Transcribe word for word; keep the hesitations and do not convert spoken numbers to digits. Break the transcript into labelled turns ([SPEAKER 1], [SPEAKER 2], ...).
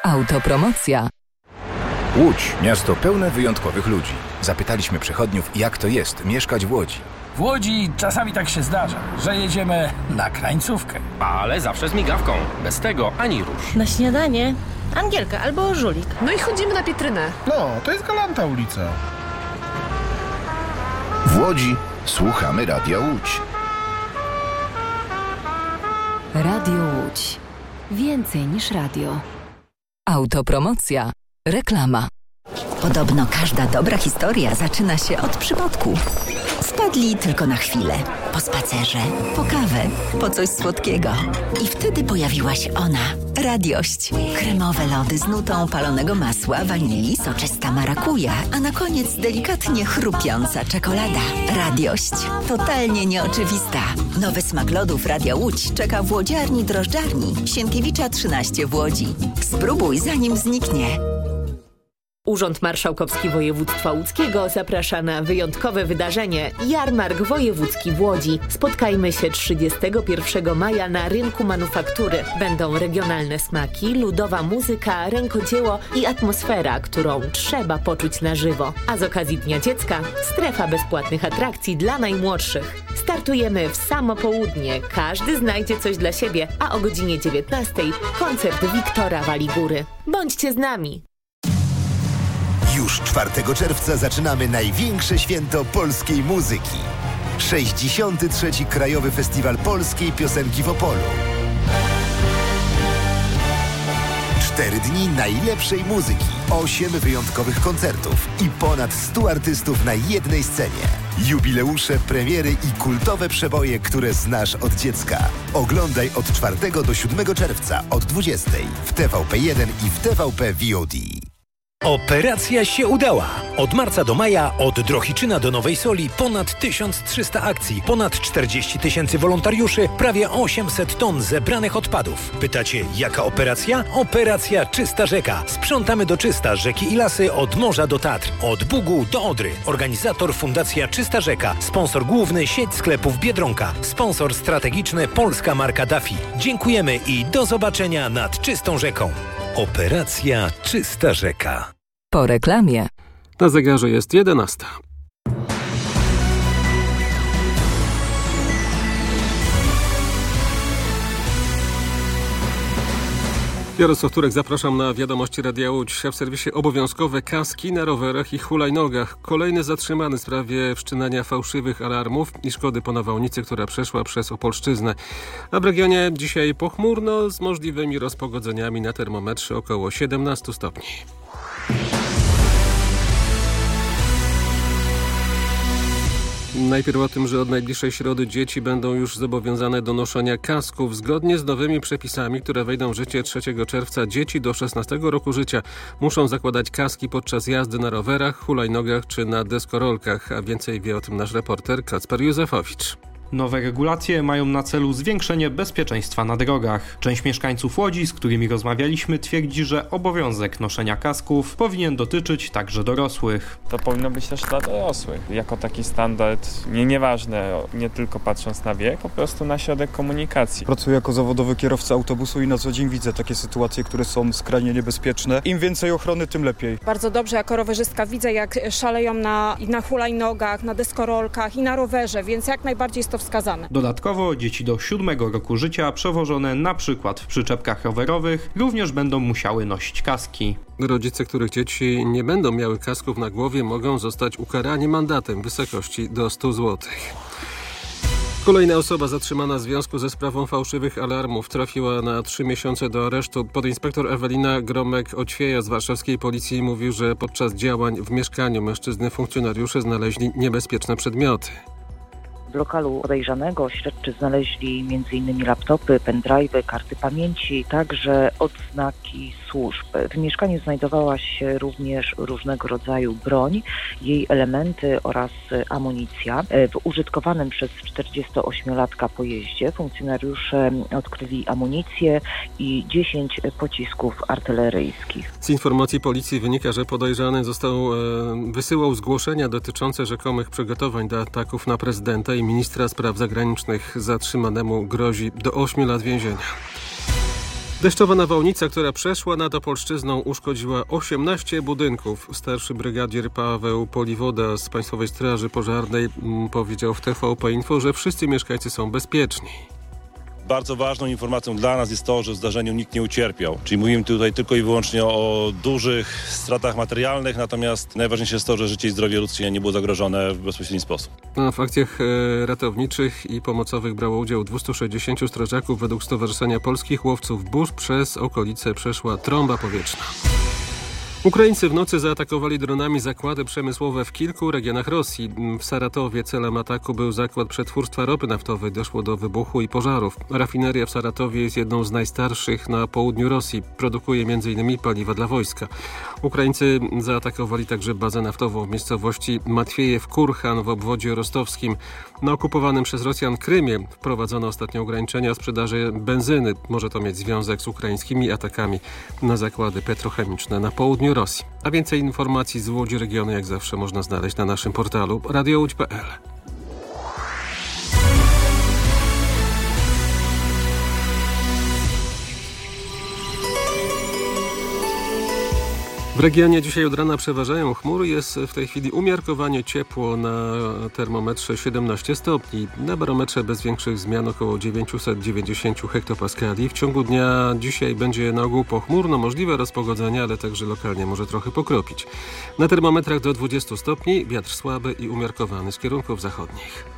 [SPEAKER 1] Autopromocja.
[SPEAKER 2] Łódź, miasto pełne wyjątkowych ludzi. Zapytaliśmy przechodniów, jak to jest mieszkać w Łodzi.
[SPEAKER 3] W Łodzi czasami tak się zdarza, że jedziemy na krańcówkę.
[SPEAKER 4] Ale zawsze z migawką. Bez tego ani rusz.
[SPEAKER 5] Na śniadanie Angielka albo Żulik.
[SPEAKER 6] No i chodzimy na Pietrynę.
[SPEAKER 7] No, to jest Galanta ulica.
[SPEAKER 2] W Łodzi słuchamy Radia Łódź.
[SPEAKER 1] Radio Łódź. Więcej niż radio. Autopromocja. Reklama.
[SPEAKER 8] Podobno każda dobra historia zaczyna się od przypadku. Wpadli tylko na chwilę. Po spacerze, po kawę, po coś słodkiego. I wtedy pojawiła się ona. Radiość. Kremowe lody z nutą palonego masła, wanilii, soczysta marakuja, a na koniec delikatnie chrupiąca czekolada. Radiość. Totalnie nieoczywista. Nowy smak lodów Radia Łódź czeka w łodziarni drożdżarni Sienkiewicza trzynaście w Łodzi. Spróbuj, zanim zniknie.
[SPEAKER 9] Urząd Marszałkowski Województwa Łódzkiego zaprasza na wyjątkowe wydarzenie Jarmark Wojewódzki w Łodzi. Spotkajmy się trzydziestego pierwszego maja na rynku manufaktury. Będą regionalne smaki, ludowa muzyka, rękodzieło i atmosfera, którą trzeba poczuć na żywo. A z okazji Dnia Dziecka strefa bezpłatnych atrakcji dla najmłodszych. Startujemy w samo południe. Każdy znajdzie coś dla siebie, a o godzinie dziewiętnastej koncert Wiktora Waligóry. Bądźcie z nami!
[SPEAKER 10] Już czwartego czerwca zaczynamy największe święto polskiej muzyki. sześćdziesiąty trzeci Krajowy Festiwal Polskiej Piosenki w Opolu. Cztery dni najlepszej muzyki, osiem wyjątkowych koncertów i ponad stu artystów na jednej scenie. Jubileusze, premiery i kultowe przeboje, które znasz od dziecka. Oglądaj od czwartego do siódmego czerwca od dwudziestej w T V P jeden i w T V P V O D.
[SPEAKER 11] Operacja się udała. Od marca do maja, od Drohiczyna do Nowej Soli ponad tysiąc trzysta akcji, ponad czterdzieści tysięcy wolontariuszy, prawie osiemset ton zebranych odpadów. Pytacie, jaka operacja? Operacja Czysta Rzeka. Sprzątamy do czysta rzeki i lasy od morza do Tatr, od Bugu do Odry. Organizator Fundacja Czysta Rzeka. Sponsor główny sieć sklepów Biedronka. Sponsor strategiczny polska marka Dafi. Dziękujemy i do zobaczenia nad czystą rzeką. Operacja Czysta Rzeka.
[SPEAKER 1] Po reklamie.
[SPEAKER 12] Na zegarze jest jedenasta. Jarosław Turek, zapraszam na wiadomości Radia Łódź. W serwisie obowiązkowe kaski na rowerach i hulajnogach. Kolejny zatrzymany w sprawie wszczynania fałszywych alarmów i szkody po nawałnicy, która przeszła przez Opolszczyznę. A w regionie dzisiaj pochmurno z możliwymi rozpogodzeniami, na termometrze około siedemnaście stopni. Najpierw o tym, że od najbliższej środy dzieci będą już zobowiązane do noszenia kasków. Zgodnie z nowymi przepisami, które wejdą w życie trzeciego czerwca, dzieci do szesnastego roku życia muszą zakładać kaski podczas jazdy na rowerach, hulajnogach czy na deskorolkach. A więcej wie o tym nasz reporter Kacper Józefowicz.
[SPEAKER 13] Nowe regulacje mają na celu zwiększenie bezpieczeństwa na drogach. Część mieszkańców Łodzi, z którymi rozmawialiśmy, twierdzi, że obowiązek noszenia kasków powinien dotyczyć także dorosłych.
[SPEAKER 14] To powinno być też dla dorosłych. Jako taki standard, nie, nieważne, nie tylko patrząc na wiek, po prostu na środek komunikacji.
[SPEAKER 15] Pracuję jako zawodowy kierowca autobusu i na co dzień widzę takie sytuacje, które są skrajnie niebezpieczne. Im więcej ochrony, tym lepiej.
[SPEAKER 16] Bardzo dobrze jako rowerzystka widzę, jak szaleją na, na hulajnogach, na deskorolkach i na rowerze, więc jak najbardziej jest to wskazane.
[SPEAKER 13] Dodatkowo dzieci do siódmego roku życia przewożone na przykład w przyczepkach rowerowych również będą musiały nosić kaski.
[SPEAKER 12] Rodzice, których dzieci nie będą miały kasków na głowie, mogą zostać ukarani mandatem w wysokości do stu złotych. Kolejna osoba zatrzymana w związku ze sprawą fałszywych alarmów trafiła na trzy miesiące do aresztu. Podinspektor Ewelina Gromek-Oćwieja z warszawskiej policji mówił, że podczas działań w mieszkaniu mężczyzny funkcjonariusze znaleźli niebezpieczne przedmioty.
[SPEAKER 17] W lokalu podejrzanego śledczy znaleźli między innymi laptopy, pendrive'y, karty pamięci, także odznaki służb. W mieszkaniu znajdowała się również różnego rodzaju broń, jej elementy oraz amunicja. W użytkowanym przez czterdziestoośmiolatka pojeździe funkcjonariusze odkryli amunicję i dziesięć pocisków artyleryjskich.
[SPEAKER 12] Z informacji policji wynika, że podejrzany został, e, wysyłał zgłoszenia dotyczące rzekomych przygotowań do ataków na prezydenta i ministra spraw zagranicznych. Zatrzymanemu grozi do ośmiu lat więzienia. Deszczowa nawałnica, która przeszła nad Opolszczyzną, uszkodziła osiemnaście budynków. Starszy brygadier Paweł Poliwoda z Państwowej Straży Pożarnej powiedział w T V P Info, że wszyscy mieszkańcy są bezpieczni.
[SPEAKER 6] Bardzo ważną informacją dla nas jest to, że w zdarzeniu nikt nie ucierpiał. Czyli mówimy tutaj tylko i wyłącznie o dużych stratach materialnych, natomiast najważniejsze jest to, że życie i zdrowie ludzkie nie było zagrożone w bezpośredni sposób.
[SPEAKER 12] A w akcjach ratowniczych i pomocowych brało udział dwieście sześćdziesięciu strażaków. Według Stowarzyszenia Polskich Łowców Burz przez okolice przeszła trąba powietrzna. Ukraińcy w nocy zaatakowali dronami zakłady przemysłowe w kilku regionach Rosji. W Saratowie celem ataku był zakład przetwórstwa ropy naftowej. Doszło do wybuchu i pożarów. Rafineria w Saratowie jest jedną z najstarszych na południu Rosji. Produkuje m in paliwa dla wojska. Ukraińcy zaatakowali także bazę naftową w miejscowości Matwiejew-Kurhan w obwodzie rostowskim. Na okupowanym przez Rosjan Krymie wprowadzono ostatnio ograniczenia sprzedaży benzyny. Może to mieć związek z ukraińskimi atakami na zakłady petrochemiczne na południu Rosji. A więcej informacji z Łodzi regionu jak zawsze można znaleźć na naszym portalu radio łódź kropka p l. W regionie dzisiaj od rana przeważają chmury, jest w tej chwili umiarkowanie ciepło, na termometrze siedemnaście stopni, na barometrze bez większych zmian około dziewięćset dziewięćdziesiąt hektopaskali. W ciągu dnia dzisiaj będzie na ogół pochmurno, możliwe rozpogodzenie, ale także lokalnie może trochę pokropić. Na termometrach do dwudziestu stopni, wiatr słaby i umiarkowany z kierunków zachodnich.